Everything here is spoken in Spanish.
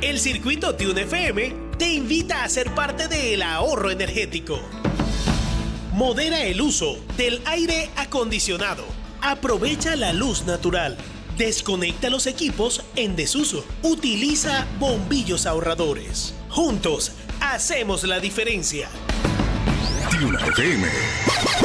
El circuito Tune FM te invita a ser parte del ahorro energético. Modera el uso del aire acondicionado. Aprovecha la luz natural. Desconecta los equipos en desuso. Utiliza bombillos ahorradores. Juntos, hacemos la diferencia. Tune FM.